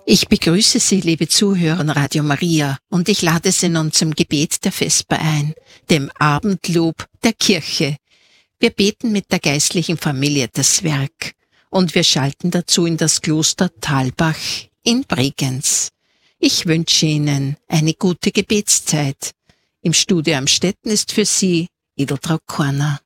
Ich begrüße Sie, liebe Zuhörer in Radio Maria, und ich lade Sie nun zum Gebet der Vesper ein, dem Abendlob der Kirche. Wir beten mit der geistlichen Familie das Werk und wir schalten dazu in das Kloster Thalbach in Bregenz. Ich wünsche Ihnen eine gute Gebetszeit. Im Studio Amstetten ist für Sie Edeltraud Korner.